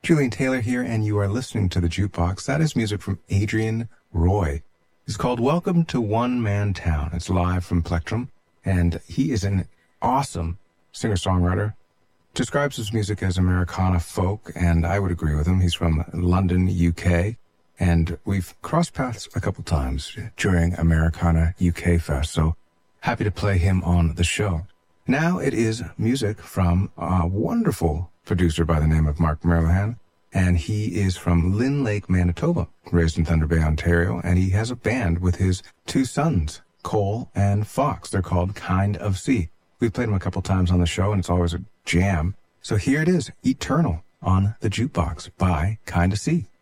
Julian Taylor here, and you are listening to The Jukebox. That is music from Adrian Roy. It's called Welcome to One Man Town. It's live from Plectrum, and he is an awesome singer-songwriter. Describes his music as Americana folk, and I would agree with him. He's from London, UK, and we've crossed paths a couple times during Americana UK Fest, so happy to play him on the show. Now it is music from a wonderful producer by the name of Mark Merlihan, and he is from Lynn Lake, Manitoba, raised in Thunder Bay, Ontario, and he has a band with his two sons, Cole and Fox. They're called Kind of Sea. We've played them a couple times on the show, and it's always a jam. So here it is, Eternal on The Jukebox by Kind of Sea.